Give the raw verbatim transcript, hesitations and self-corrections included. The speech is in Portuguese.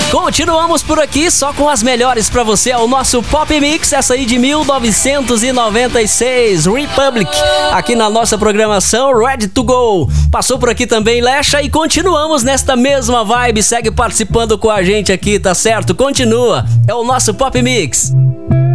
Continuamos por aqui só com as melhores pra você. É o nosso Pop Mix, essa aí de mil novecentos e noventa e seis, Republic, aqui na nossa programação Ready to Go. Passou por aqui também Lecha e continuamos nesta mesma vibe. Segue participando com a gente aqui, tá certo? Continua, é o nosso Pop Mix.